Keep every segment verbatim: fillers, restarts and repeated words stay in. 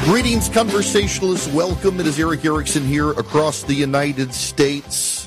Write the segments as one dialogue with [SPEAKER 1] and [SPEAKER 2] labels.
[SPEAKER 1] Greetings, conversationalists. Welcome. It is Erick Erickson here across the United States.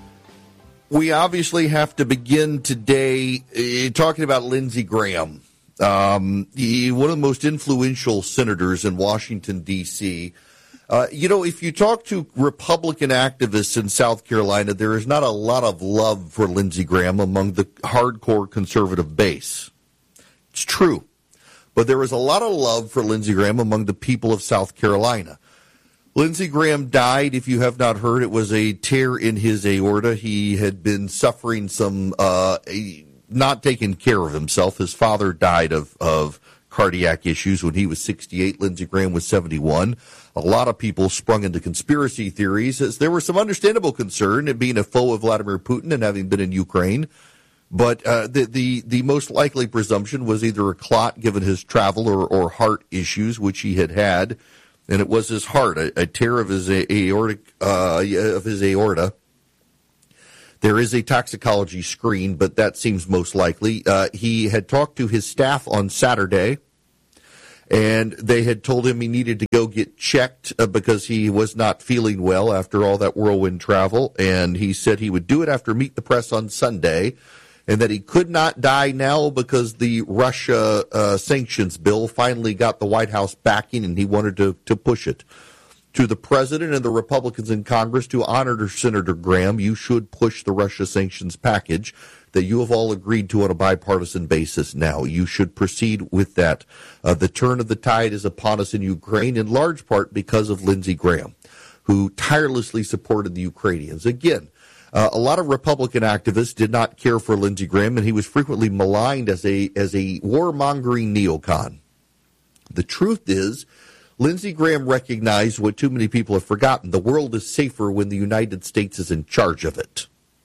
[SPEAKER 1] We obviously have to begin today uh, talking about Lindsey Graham, um, he, one of the most influential senators in Washington, D C Uh, you know, if you talk to Republican activists in South Carolina, there is not a lot of love for Lindsey Graham among the hardcore conservative base. It's true. But there is a lot of love for Lindsey Graham among the people of South Carolina. Lindsey Graham died, if you have not heard, it was a tear in his aorta. He had been suffering some, uh, a, not taking care of himself. His father died of, of cardiac issues when he was sixty-eight. Lindsey Graham was seventy-one. A lot of people sprung into conspiracy theories as there was some understandable concern at being a foe of Vladimir Putin and having been in Ukraine. But uh, the, the the most likely presumption was either a clot given his travel or, or heart issues, which he had had, and it was his heart, a, a tear of his aortic uh, of his aorta. There is a toxicology screen, but that seems most likely. Uh, he had talked to his staff on Saturday, and they had told him he needed to go get checked uh, because he was not feeling well after all that whirlwind travel, and he said he would do it after Meet the Press on Sunday, and that he could not die now because the Russia uh, sanctions bill finally got the White House backing, and he wanted to, to push it. To the president and the Republicans in Congress, to honor Senator Graham, you should push the Russia sanctions package that you have all agreed to on a bipartisan basis now. You should proceed with that. Uh, the turn of the tide is upon us in Ukraine, in large part because of Lindsey Graham, who tirelessly supported the Ukrainians. Again, Uh, a lot of Republican activists did not care for Lindsey Graham, and he was frequently maligned as a as a warmongering neocon. The truth is, Lindsey Graham recognized what too many people have forgotten. The world is safer when the United States is in charge of it.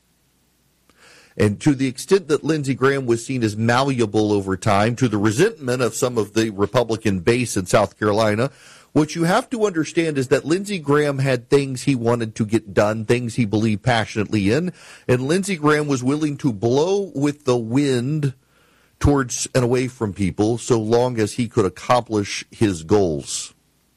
[SPEAKER 1] And to the extent that Lindsey Graham was seen as malleable over time, to the resentment of some of the Republican base in South Carolina, what you have to understand is that Lindsey Graham had things he wanted to get done, things he believed passionately in, and Lindsey Graham was willing to blow with the wind towards and away from people so long as he could accomplish his goals.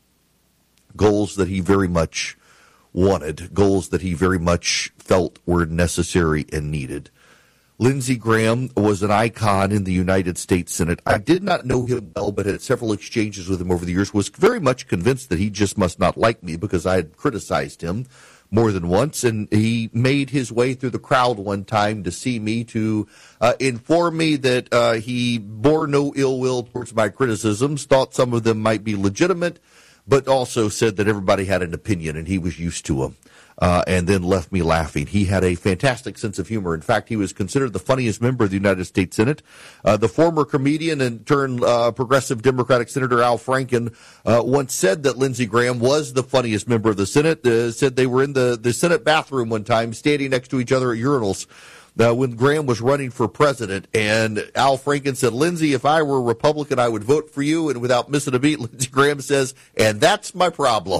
[SPEAKER 1] Goals that he very much wanted, goals that he very much felt were necessary and needed. Lindsey Graham was an icon in the United States Senate. I did not know him well, but had several exchanges with him over the years, was very much convinced that he just must not like me because I had criticized him more than once, and he made his way through the crowd one time to see me, to uh, inform me that uh, he bore no ill will towards my criticisms, thought some of them might be legitimate, but also said that everybody had an opinion and he was used to them. Uh, and then left me laughing. He had a fantastic sense of humor. In fact, he was considered the funniest member of the United States Senate. Uh, the former comedian and turned uh, progressive Democratic Senator Al Franken uh, once said that Lindsey Graham was the funniest member of the Senate. Uh, said they were in the, the Senate bathroom one time, standing next to each other at urinals uh, when Graham was running for president. And Al Franken said, "Lindsey, if I were a Republican, I would vote for you." And without missing a beat, Lindsey Graham says, "And that's my problem."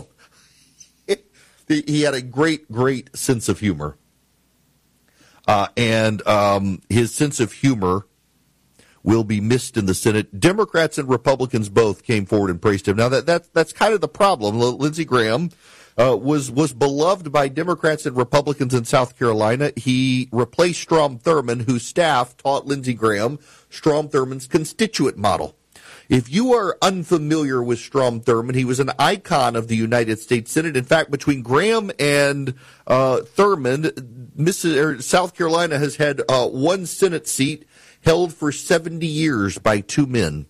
[SPEAKER 1] He had a great, great sense of humor. Uh, and um, his sense of humor will be missed in the Senate. Democrats and Republicans both came forward and praised him. Now, that, that that's kind of the problem. Lindsey Graham uh, was, was beloved by Democrats and Republicans in South Carolina. He replaced Strom Thurmond, whose staff taught Lindsey Graham Strom Thurmond's constituent model. If you are unfamiliar with Strom Thurmond, he was an icon of the United States Senate. In fact, between Graham and uh, Thurmond, Missus or South Carolina has had uh, one Senate seat held for seventy years by two men.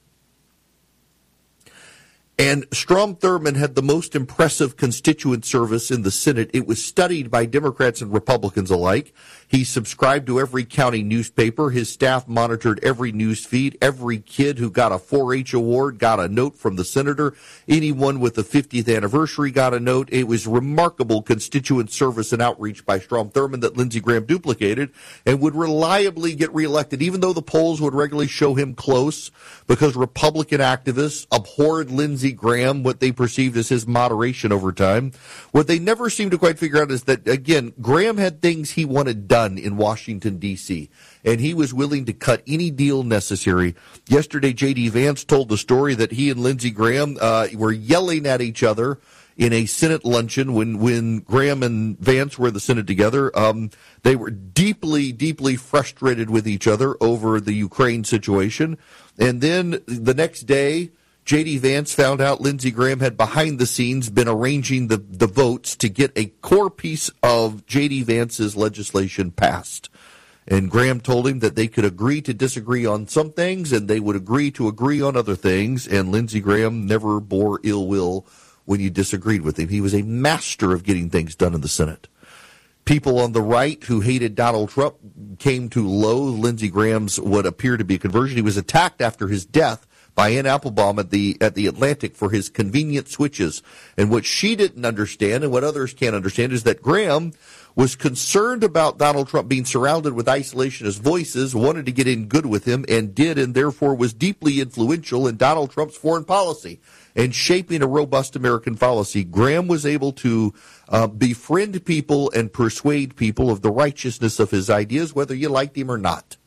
[SPEAKER 1] And Strom Thurmond had the most impressive constituent service in the Senate. It was studied by Democrats and Republicans alike. He subscribed to every county newspaper. His staff monitored every news feed. Every kid who got a four H award got a note from the senator. Anyone with the fiftieth anniversary got a note. It was remarkable constituent service and outreach by Strom Thurmond that Lindsey Graham duplicated and would reliably get reelected, even though the polls would regularly show him close, because Republican activists abhorred Lindsey Lindsey Graham, what they perceived as his moderation over time. What they never seemed to quite figure out is that, again, Graham had things he wanted done in Washington, D C, and he was willing to cut any deal necessary. Yesterday, J D. Vance told the story that he and Lindsey Graham uh, were yelling at each other in a Senate luncheon when, when Graham and Vance were in the Senate together. Um, they were deeply, deeply frustrated with each other over the Ukraine situation. And then the next day, J D. Vance found out Lindsey Graham had behind the scenes been arranging the, the votes to get a core piece of J D. Vance's legislation passed. And Graham told him that they could agree to disagree on some things and they would agree to agree on other things. And Lindsey Graham never bore ill will when you disagreed with him. He was a master of getting things done in the Senate. People on the right who hated Donald Trump came to loathe Lindsey Graham's what appeared to be a conversion. He was attacked after his death by Ann Applebaum at the at the Atlantic for his convenient switches. And what she didn't understand and what others can't understand is that Graham was concerned about Donald Trump being surrounded with isolationist voices, wanted to get in good with him, and did, and therefore was deeply influential in Donald Trump's foreign policy and shaping a robust American policy. Graham was able to uh, befriend people and persuade people of the righteousness of his ideas, whether you liked him or not.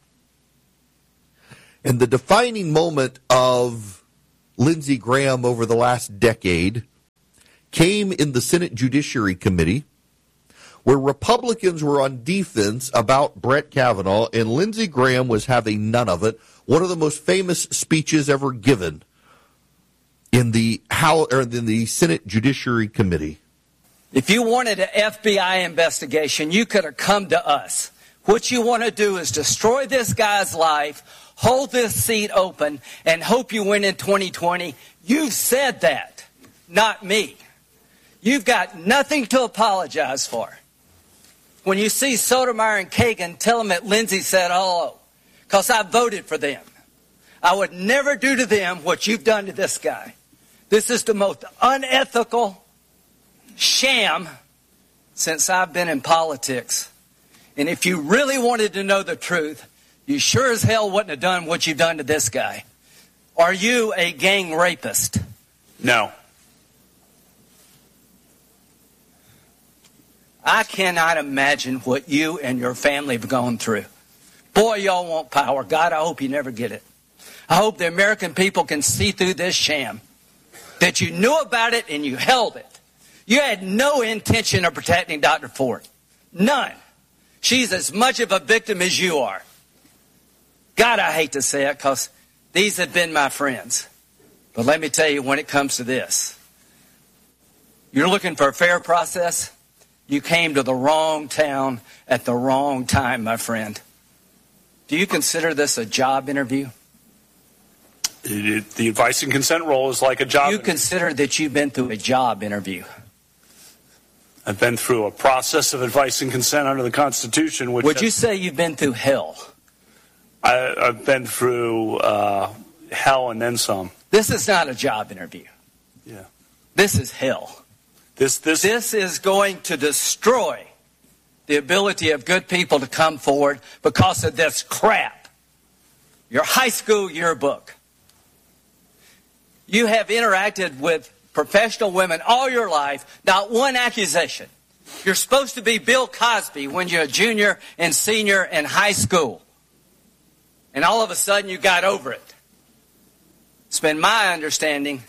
[SPEAKER 1] And the defining moment of Lindsey Graham over the last decade came in the Senate Judiciary Committee, where Republicans were on defense about Brett Kavanaugh, and Lindsey Graham was having none of it. One of the most famous speeches ever given in the House, or in the Senate Judiciary Committee.
[SPEAKER 2] If you wanted an F B I investigation, you could have come to us. What you want to do is destroy this guy's life, hold this seat open, and hope you win in twenty twenty. You said that, not me. You've got nothing to apologize for. When you see Sotomayor and Kagan, tell them that Lindsey said hello, because I voted for them. I would never do to them what you've done to this guy. This is the most unethical sham since I've been in politics. And if you really wanted to know the truth, you sure as hell wouldn't have done what you've done to this guy. Are you a gang rapist?
[SPEAKER 3] No.
[SPEAKER 2] I cannot imagine what you and your family have gone through. Boy, y'all want power. God, I hope you never get it. I hope the American people can see through this sham, that you knew about it and you held it. You had no intention of protecting Doctor Ford. None. She's as much of a victim as you are. God, I hate to say it because these have been my friends. But let me tell you, when it comes to this, you're looking for a fair process. You came to the wrong town at the wrong time, my friend. Do you consider this a job interview?
[SPEAKER 3] It, it, the advice and consent role is like a job
[SPEAKER 2] Do you
[SPEAKER 3] interview.
[SPEAKER 2] consider that you've been through a job interview?
[SPEAKER 3] I've been through a process of advice and consent under the Constitution. Which
[SPEAKER 2] Would
[SPEAKER 3] has,
[SPEAKER 2] you say you've been through hell?
[SPEAKER 3] I, I've been through uh, hell and then some.
[SPEAKER 2] This is not a job interview.
[SPEAKER 3] Yeah.
[SPEAKER 2] This is hell.
[SPEAKER 3] This this
[SPEAKER 2] This is going to destroy the ability of good people to come forward because of this crap. Your high school yearbook. You have interacted with professional women all your life, not one accusation. You're supposed to be Bill Cosby when you're a junior and senior in high school. And all of a sudden you got over it. It's been my understanding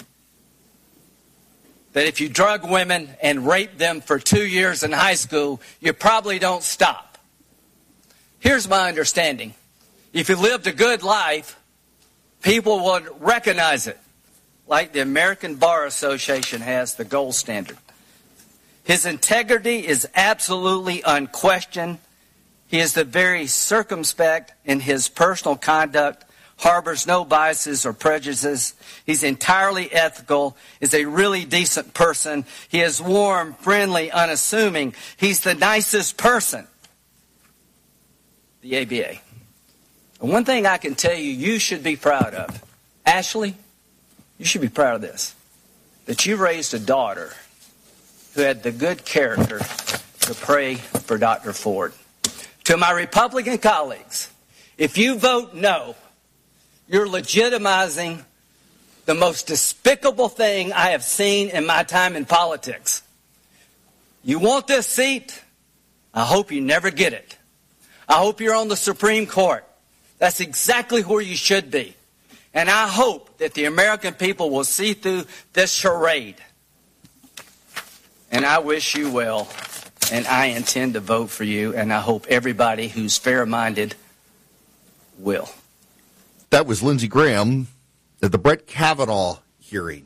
[SPEAKER 2] that if you drug women and rape them for two years in high school, you probably don't stop. Here's my understanding. If you lived a good life, people would recognize it, like the American Bar Association has the gold standard. His integrity is absolutely unquestioned. He is the very circumspect in his personal conduct, harbors no biases or prejudices. He's entirely ethical, is a really decent person. He is warm, friendly, unassuming. He's the nicest person. The A B A. And one thing I can tell you, you should be proud of. Ashley, you should be proud of this. That you raised a daughter who had the good character to pray for Doctor Ford. To my Republican colleagues, if you vote no, you're legitimizing the most despicable thing I have seen in my time in politics. You want this seat? I hope you never get it. I hope you're on the Supreme Court. That's exactly where you should be. And I hope that the American people will see through this charade. And I wish you well, and I intend to vote for you, and I hope everybody who's fair-minded will.
[SPEAKER 1] That was Lindsey Graham at the Brett Kavanaugh hearing.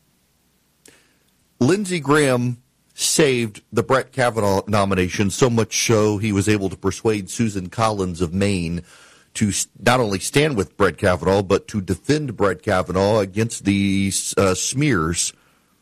[SPEAKER 1] Lindsey Graham saved the Brett Kavanaugh nomination, so much so he was able to persuade Susan Collins of Maine to not only stand with Brett Kavanaugh, but to defend Brett Kavanaugh against the uh, smears.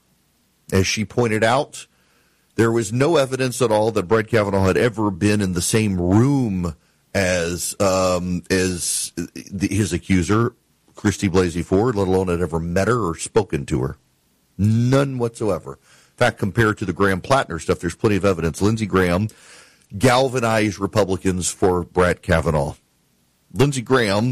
[SPEAKER 1] As she pointed out, there was no evidence at all that Brett Kavanaugh had ever been in the same room as um, as the, his accuser, Christy Blasey Ford, let alone had ever met her or spoken to her. None whatsoever. In fact, compared to the Graham-Plattner stuff, there's plenty of evidence. Lindsey Graham galvanized Republicans for Brett Kavanaugh. Lindsey Graham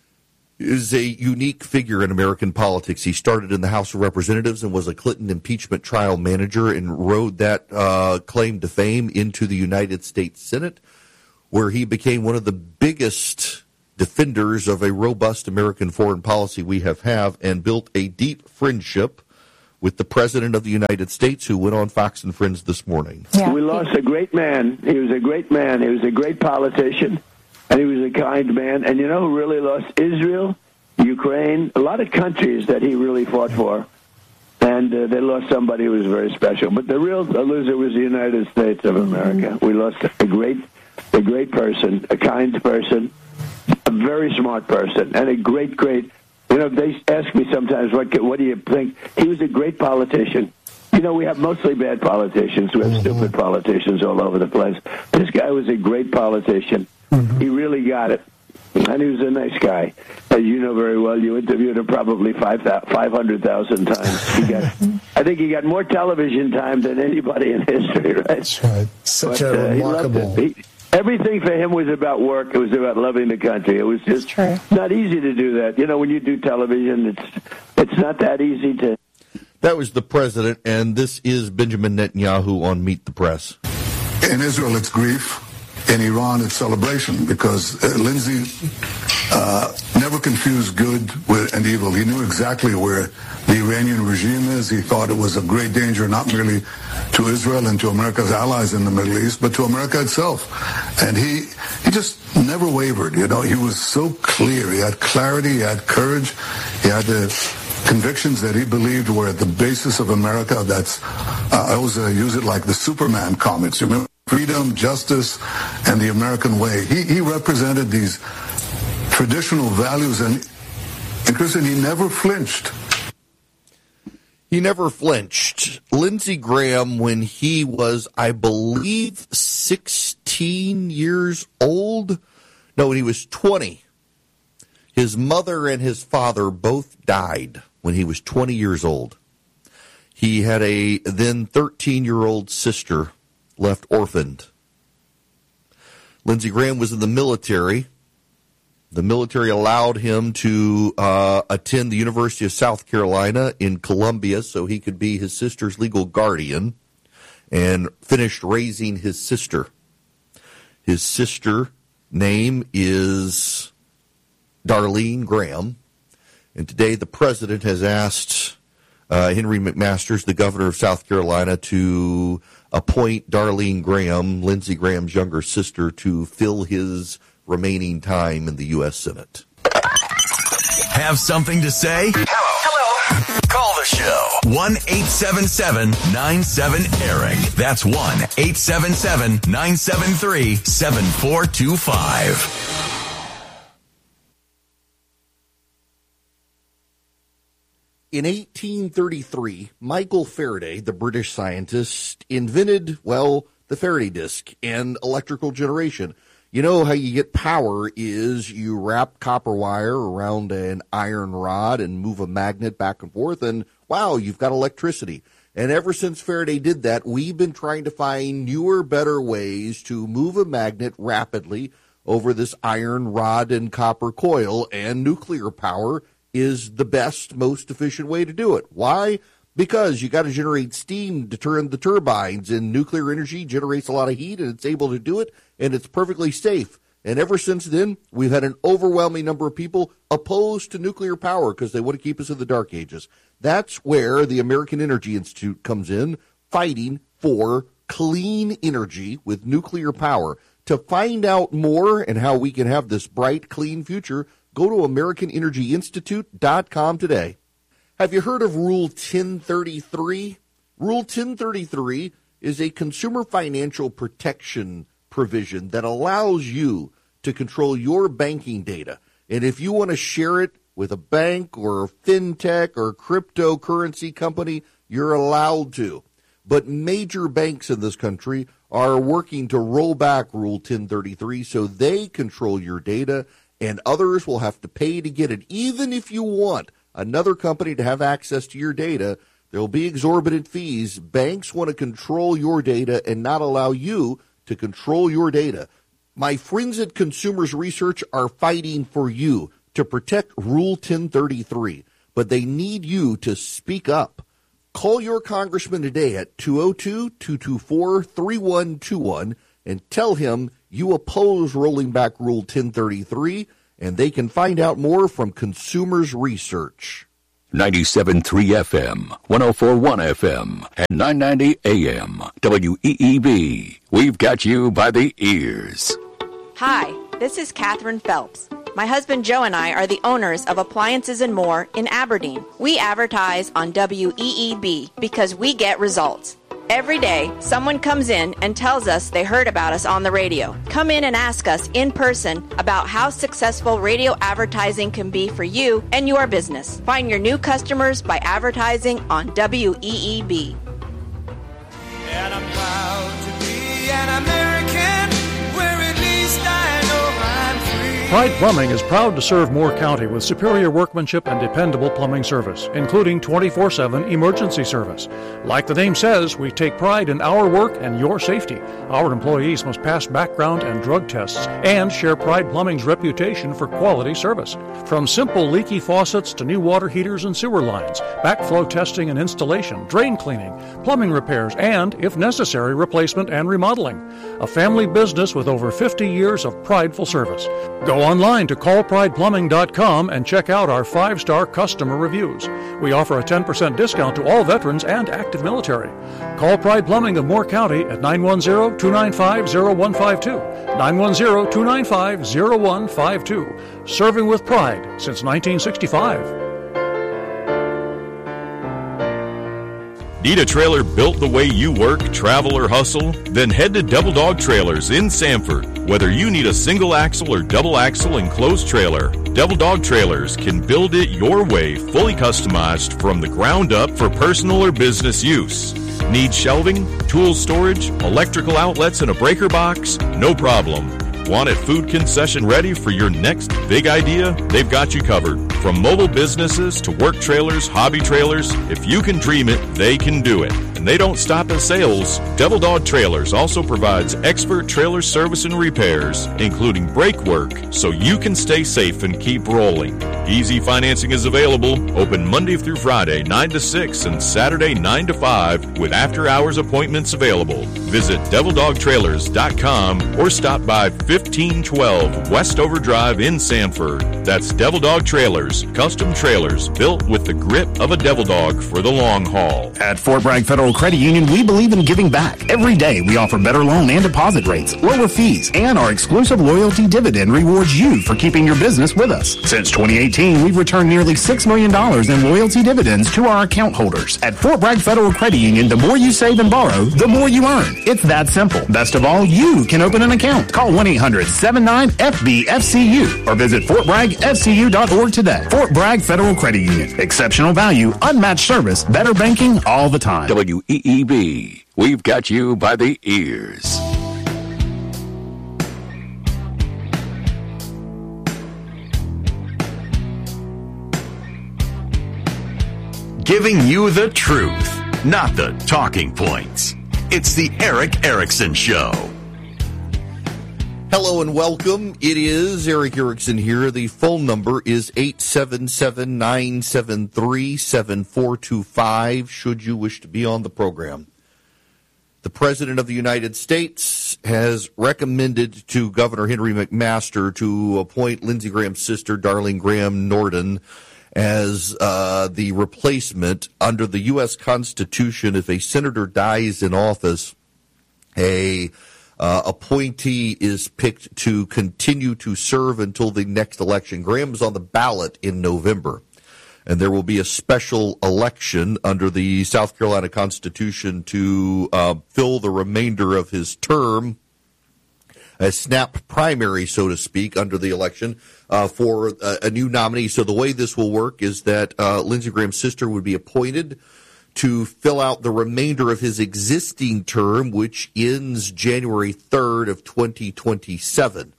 [SPEAKER 1] is a unique figure in American politics. He started in the House of Representatives and was a Clinton impeachment trial manager and rode that uh, claim to fame into the United States Senate, where he became one of the biggest defenders of a robust American foreign policy we have have and built a deep friendship with the President of the United States, who went on Fox and Friends this morning.
[SPEAKER 4] Yeah. We lost a great man. He was a great man. He was a great politician, and he was a kind man. And you know who really lost? Israel, Ukraine, a lot of countries that he really fought for. And uh, they lost somebody who was very special. But the real loser was the United States of America. We lost a great, a great person, a kind person, a very smart person, and a great, great... You know, they ask me sometimes, what what do you think? He was a great politician. You know, we have mostly bad politicians. We have mm-hmm. stupid politicians all over the place. This guy was a great politician. Mm-hmm. He really got it. And he was a nice guy. As you know very well, you interviewed him probably five hundred thousand times. He got, I think he got more television time than anybody in history, right?
[SPEAKER 5] That's right. Such but, a uh, remarkable...
[SPEAKER 4] He he, everything for him was about work. It was about loving the country. It was just not easy to do that. You know, when you do television, it's it's not that easy to...
[SPEAKER 1] That was the president, and this is Benjamin Netanyahu on Meet the Press.
[SPEAKER 6] In Israel, it's grief. In Iran, it's celebration, because uh, Lindsey uh, never confused good with, and evil. He knew exactly where the Iranian regime is. He thought it was a great danger, not merely to Israel and to America's allies in the Middle East, but to America itself. And he he just never wavered. You know, he was so clear. He had clarity. He had courage. He had the convictions that he believed were at the basis of America. That's uh, I always uh, use it like the Superman comics. You remember? Freedom, justice, and the American way. He he represented these traditional values, and, and Christian, he never flinched.
[SPEAKER 1] He never flinched. Lindsey Graham, when he was, I believe, sixteen years old, no, when he was twenty, his mother and his father both died when he was twenty years old. He had a then thirteen-year-old sister left orphaned. Lindsey Graham was in the military. The military allowed him to uh, attend the University of South Carolina in Columbia so he could be his sister's legal guardian, and finished raising his sister. His sister name is Darlene Graham, and today the president has asked uh, Henry McMaster, the governor of South Carolina, to appoint Darlene Graham, Lindsey Graham's younger sister, to fill his remaining time in the U S Senate.
[SPEAKER 7] Have something to say? Hello. Hello. Call the show. one eight seven seven nine seven Eric. That's one eight seven seven nine seven three seven four two five.
[SPEAKER 1] In eighteen thirty-three, Michael Faraday, the British scientist, invented, well, the Faraday disk and electrical generation. You know how you get power is you wrap copper wire around an iron rod and move a magnet back and forth, and wow, you've got electricity. And ever since Faraday did that, we've been trying to find newer, better ways to move a magnet rapidly over this iron rod and copper coil, and nuclear power is the best, most efficient way to do it. Why? Because you got to generate steam to turn the turbines, and nuclear energy generates a lot of heat, and it's able to do it, and it's perfectly safe. And ever since then, we've had an overwhelming number of people opposed to nuclear power because they want to keep us in the dark ages. That's where the American Energy Institute comes in, fighting for clean energy with nuclear power. To find out more and how we can have this bright, clean future, go to American Energy Institute dot com today. Have you heard of Rule ten thirty-three? Rule ten thirty-three is a consumer financial protection provision that allows you to control your banking data. And if you want to share it with a bank or a fintech or a cryptocurrency company, you're allowed to. But major banks in this country are working to roll back Rule ten thirty-three so they control your data, and others will have to pay to get it. Even if you want another company to have access to your data, there will be exorbitant fees. Banks want to control your data and not allow you to control your data. My friends at Consumers Research are fighting for you to protect Rule ten thirty-three, but they need you to speak up. Call your congressman today at two oh two, two two four, three one two one and tell him you oppose rolling back Rule ten thirty-three, and they can find out more from Consumers Research.
[SPEAKER 8] ninety-seven point three F M, one oh four point one F M, and nine ninety A M, W E E B. We've got you by the ears.
[SPEAKER 9] Hi, this is Catherine Phelps. My husband Joe and I are the owners of Appliances and More in Aberdeen. We advertise on W E E B because we get results. Every day, someone comes in and tells us they heard about us on the radio. Come in and ask us in person about how successful radio advertising can be for you and your business. Find your new customers by advertising on W E E B.
[SPEAKER 10] And I'm proud to be an American, where at least I know I'm free.
[SPEAKER 11] Pride Plumbing is proud to serve Moore County with superior workmanship and dependable plumbing service, including twenty-four seven emergency service. Like the name says, we take pride in our work and your safety. Our employees must pass background and drug tests and share Pride Plumbing's reputation for quality service. From simple leaky faucets to new water heaters and sewer lines, backflow testing and installation, drain cleaning, plumbing repairs, and, if necessary, replacement and remodeling. A family business with over fifty years of prideful service. Go online to call pride plumbing dot com and check out our five-star customer reviews. We offer a ten percent discount to all veterans and active military. Call Pride Plumbing of Moore County at nine one zero, two nine five, zero one five two, nine one zero, two nine five, zero one five two. Serving with pride since nineteen sixty-five.
[SPEAKER 12] Need a trailer built the way you work, travel, or hustle? Then head to Devil Dog Trailers in Sanford. Whether you need a single axle or double axle enclosed trailer, Devil Dog Trailers can build it your way, fully customized from the ground up for personal or business use. Need shelving, tool storage, electrical outlets, and a breaker box? No problem. Want it food concession ready for your next big idea? They've got you covered. From mobile businesses to work trailers, hobby trailers, if you can dream it, they can do it. And they don't stop at sales. Devil Dog Trailers also provides expert trailer service and repairs, including brake work, so you can stay safe and keep rolling. Easy financing is available, open Monday through Friday, nine to six, and Saturday, nine to five, with after-hours appointments available. Visit devil dog trailers dot com or stop by fifteen twelve West Overdrive in Sanford. That's Devil Dog Trailers, custom trailers built with the grit of a devil dog for the long haul.
[SPEAKER 13] At Fort Bragg Federal Credit Union, we believe in giving back. Every day, we offer better loan and deposit rates, lower fees, and our exclusive loyalty dividend rewards you for keeping your business with us. Since twenty eighteen, we've returned nearly six million dollars in loyalty dividends to our account holders. At Fort Bragg Federal Credit Union, the more you save and borrow, the more you earn. It's that simple. Best of all, you can open an account. Call one eight hundred, seven nine, F B F C U or visit fort bragg f c u dot org today. Fort Bragg Federal Credit Union. Exceptional value, unmatched service, better banking all the time.
[SPEAKER 8] W E E B. We've got you by the ears. Giving you the truth, not the talking points. It's the Erick Erickson Show.
[SPEAKER 1] Hello and welcome. It is Eric Erickson here. The phone number is eight seven seven, nine seven three, seven four two five should you wish to be on the program. The President of the United States has recommended to Governor Henry McMaster to appoint Lindsey Graham's sister, Darlene Graham Norden, as uh, the replacement. Under the U S Constitution, if a senator dies in office, a Uh, appointee is picked to continue to serve until the next election. Graham's on the ballot in November, and there will be a special election under the South Carolina Constitution to uh, fill the remainder of his term, a snap primary, so to speak, under the election uh, for a, a new nominee. So the way this will work is that uh, Lindsey Graham's sister would be appointed to fill out the remainder of his existing term, which ends January third of twenty twenty-seven.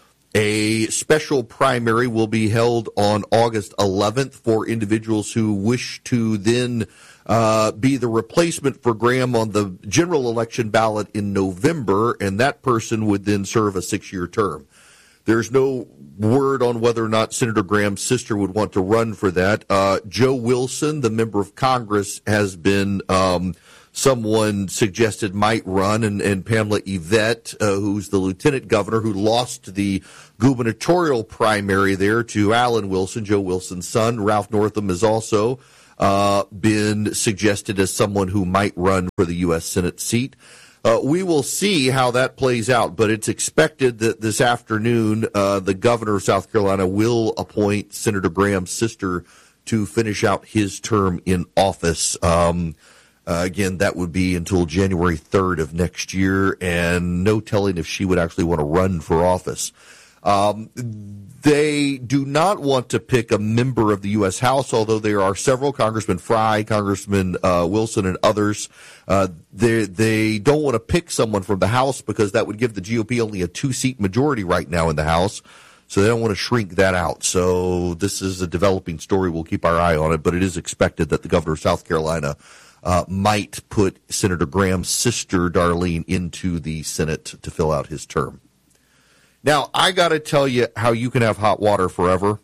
[SPEAKER 1] A special primary will be held on August eleventh for individuals who wish to then uh, be the replacement for Graham on the general election ballot in November, and that person would then serve a six-year term. There's no word on whether or not Senator Graham's sister would want to run for that. Uh, Joe Wilson, the member of Congress, has been um, someone suggested might run, and, and Pamela Yvette, uh, who's the lieutenant governor who lost the gubernatorial primary there to Alan Wilson, Joe Wilson's son. Ralph Northam has also uh, been suggested as someone who might run for the U S Senate seat. Uh, we will see how that plays out, but it's expected that this afternoon uh, the governor of South Carolina will appoint Senator Graham's sister to finish out his term in office. Um, uh, again, that would be until January third of next year, and no telling if she would actually want to run for office. Um, they do not want to pick a member of the U S House, although there are several, Congressman Fry, Congressman uh, Wilson, and others. Uh, they, they don't want to pick someone from the House because that would give the G O P only a two-seat majority right now in the House, so they don't want to shrink that out. So this is a developing story. We'll keep our eye on it, but it is expected that the governor of South Carolina uh, might put Senator Graham's sister, Darlene, into the Senate to fill out his term. Now, I got to tell you how you can have hot water forever.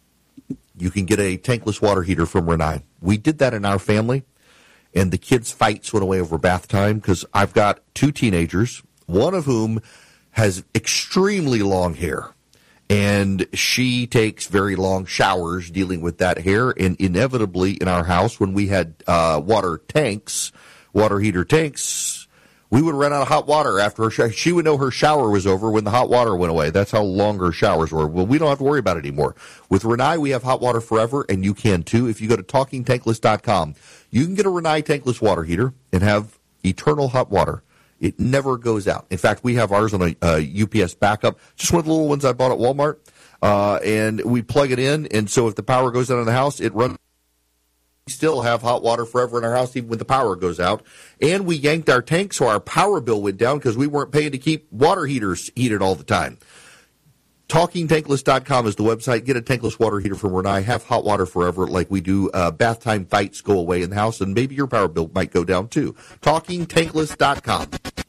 [SPEAKER 1] You can get a tankless water heater from Renai. We did that in our family, and the kids' fights went away over bath time because I've got two teenagers, one of whom has extremely long hair, and she takes very long showers dealing with that hair, and inevitably in our house when we had uh, water tanks, water heater tanks, we would run out of hot water after her shower. She would know her shower was over when the hot water went away. That's how long her showers were. Well, we don't have to worry about it anymore. With Renai, we have hot water forever, and you can too. If you go to talking tankless dot com, you can get a Renai tankless water heater and have eternal hot water. It never goes out. In fact, we have ours on a, a U P S backup, just one of the little ones I bought at Walmart, uh, and we plug it in, and so if the power goes out in the house, it runs. We still have hot water forever in our house, even when the power goes out. And we yanked our tank, so our power bill went down because we weren't paying to keep water heaters heated all the time. talking tankless dot com is the website. Get a tankless water heater from Renai. Have hot water forever like we do. Uh, bath time fights go away in the house, and maybe your power bill might go down too. talking tankless dot com.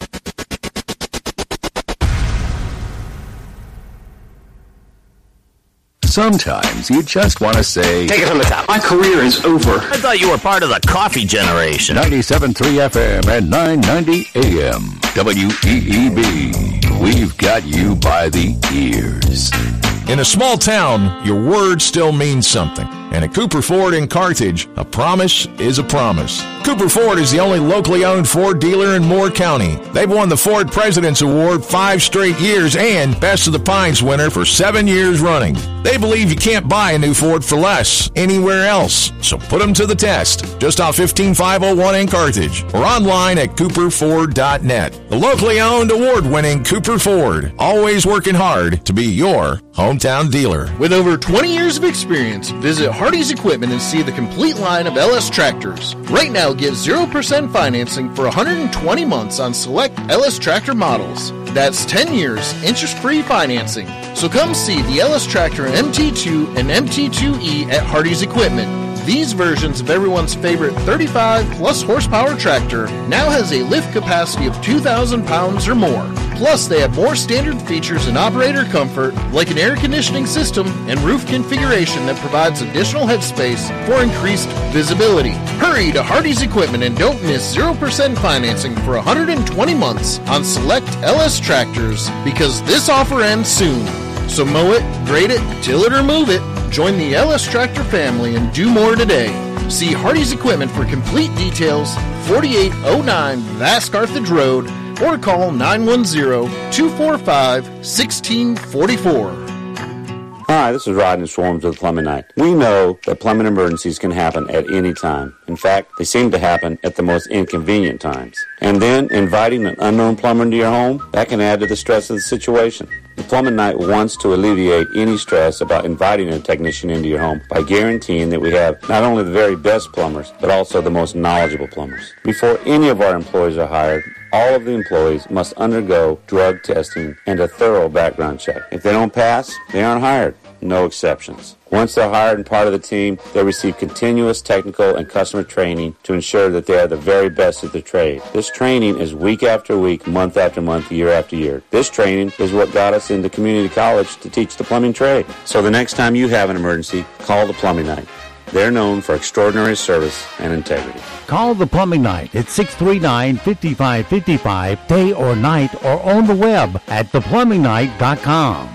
[SPEAKER 8] Sometimes you just want to say,
[SPEAKER 14] take it from the top. My career is over. I thought you were part of the coffee generation.
[SPEAKER 8] ninety-seven point three F M and nine ninety A M. W E E B. We've got you by the ears.
[SPEAKER 15] In a small town, your word still means something. And at Cooper Ford in Carthage, a promise is a promise. Cooper Ford is the only locally owned Ford dealer in Moore County. They've won the Ford President's Award five straight years and Best of the Pines winner for seven years running. They believe you can't buy a new Ford for less anywhere else. So put them to the test. Just off fifteen five oh one in Carthage or online at cooper ford dot net. The locally owned, award-winning Cooper Ford. Always working hard to be your hometown dealer.
[SPEAKER 16] With over twenty years of experience, visit Hardy's Equipment and see the complete line of L S tractors. Right now, get zero percent financing for one hundred twenty months on select L S tractor models. That's ten years interest-free financing. So come see the L S Tractor M T two and M T two E at Hardy's Equipment. These versions of everyone's favorite thirty-five plus horsepower tractor now has a lift capacity of two thousand pounds or more. Plus, they have more standard features and operator comfort, like an air conditioning system and roof configuration that provides additional headspace for increased visibility. Hurry to Hardy's Equipment and don't miss zero percent financing for one hundred twenty months on select L S tractors, because this offer ends soon. So mow it, grade it, till it or move it. Join the L S Tractor family and do more today. See Hardy's Equipment for complete details, forty-eight oh nine Vast Carthage Road, or call nine one zero, two four five, one six four four.
[SPEAKER 17] Hi, this is Rodney Swarms with Plumbing Night. We know that plumbing emergencies can happen at any time. In fact, they seem to happen at the most inconvenient times. And then inviting an unknown plumber into your home, that can add to the stress of the situation. The Plumbing Night wants to alleviate any stress about inviting a technician into your home by guaranteeing that we have not only the very best plumbers, but also the most knowledgeable plumbers. Before any of our employees are hired, all of the employees must undergo drug testing and a thorough background check. If they don't pass, they aren't hired. No exceptions. Once they're hired and part of the team, they receive continuous technical and customer training to ensure that they are the very best at their trade. This training is week after week, month after month, year after year. This training is what got us into community college to teach the plumbing trade. So the next time you have an emergency, call the Plumbing Night. They're known for extraordinary service and integrity.
[SPEAKER 18] Call the Plumbing Night at six three nine, five five five five, day or night, or on the web at the plumbing night dot com.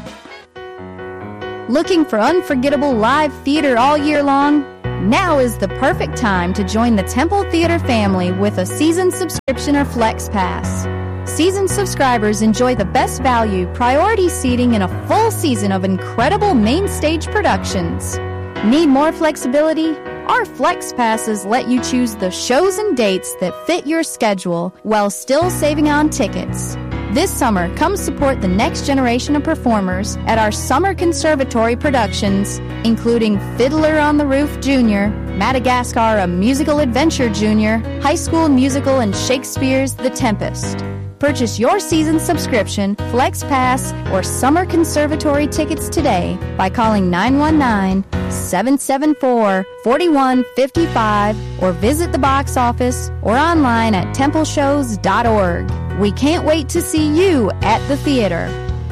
[SPEAKER 19] Looking for unforgettable live theater all year long? Now is the perfect time to join the Temple Theater family with a season subscription or Flex Pass. Season subscribers enjoy the best value, priority seating, and a full season of incredible main stage productions. Need more flexibility? Our Flex Passes let you choose the shows and dates that fit your schedule while still saving on tickets. This summer, come support the next generation of performers at our Summer Conservatory productions, including Fiddler on the Roof Junior, Madagascar, A Musical Adventure Junior, High School Musical, and Shakespeare's The Tempest. Purchase your season subscription, Flex Pass, or Summer Conservatory tickets today by calling nine one nine, seven seven four, four one five five or visit the box office or online at temple shows dot org. We can't wait to see you at the theater.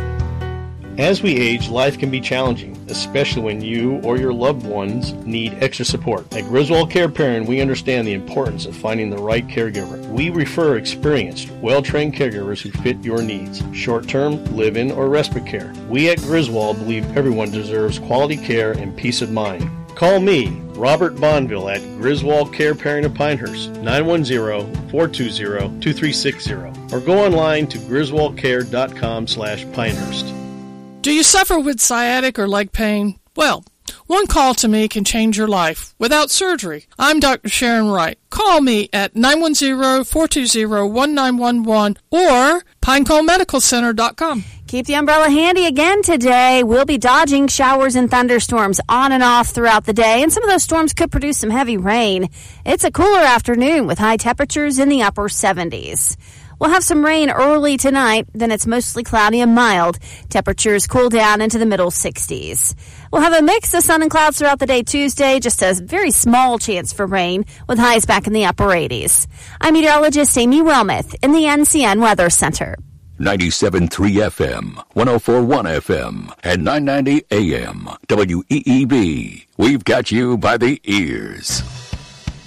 [SPEAKER 20] As we age, life can be challenging, especially when you or your loved ones need extra support. At Griswold Care Parent, we understand the importance of finding the right caregiver. We refer experienced, well-trained caregivers who fit your needs, short-term, live-in, or respite care. We at Griswold believe everyone deserves quality care and peace of mind. Call me, Robert Bonville, at Griswold Care Parent of Pinehurst, nine one zero, four two zero, two three six zero, or go online to griswold care dot com slash Pinehurst.
[SPEAKER 21] Do you suffer with sciatic or leg pain? Well, one call to me can change your life without surgery. I'm Doctor Sharon Wright. Call me at nine one zero, four two zero, one nine one one or pinecone medical center dot com.
[SPEAKER 22] Keep the umbrella handy again today. We'll be dodging showers and thunderstorms on and off throughout the day, and some of those storms could produce some heavy rain. It's a cooler afternoon with high temperatures in the upper seventies. We'll have some rain early tonight, then it's mostly cloudy and mild. Temperatures cool down into the middle sixties. We'll have a mix of sun and clouds throughout the day Tuesday, just a very small chance for rain, with highs back in the upper eighties. I'm meteorologist Amy Wilmoth in the N C N Weather Center.
[SPEAKER 8] ninety-seven point three F M, one oh four point one F M, and nine ninety A M. W E E B. We've got you by the ears.